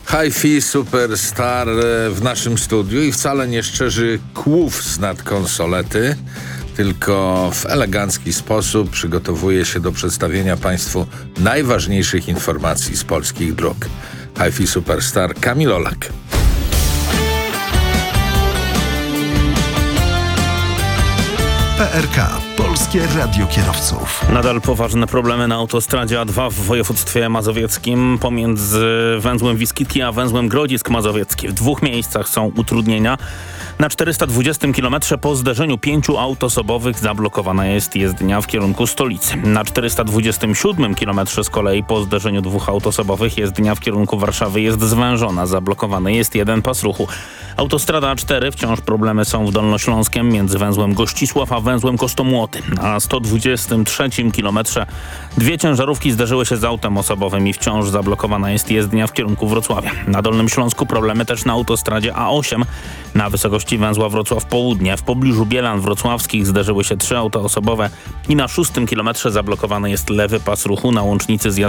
Hi-Fi Superstar w naszym studiu i wcale nie szczerzy kłów z nad konsolety, tylko w elegancki sposób przygotowuje się do przedstawienia Państwu najważniejszych informacji z polskich dróg. Hi-Fi Superstar Kamil Olak. PRK, Polskie Radio Kierowców. Nadal poważne problemy na autostradzie A2 w województwie mazowieckim pomiędzy węzłem Wiskitki a węzłem Grodzisk Mazowiecki. W dwóch miejscach są utrudnienia. Na 420 km po zderzeniu 5 aut osobowych zablokowana jest jezdnia w kierunku stolicy. Na 427 km z kolei po zderzeniu 2 aut osobowych jezdnia w kierunku Warszawy jest zwężona. Zablokowany jest jeden pas ruchu. Autostrada A4 wciąż problemy są w Dolnośląskiem między węzłem Gościsław a węzłem Kostomłoty. Na 123 km 2 ciężarówki zderzyły się z autem osobowym i wciąż zablokowana jest jezdnia w kierunku Wrocławia. Na Dolnym Śląsku problemy też na autostradzie A8 na wysokości węzła Wrocław Południe. W pobliżu Bielan Wrocławskich zderzyły się 3 auta osobowe i na 6 kilometrze zablokowany jest lewy pas ruchu na łącznicy z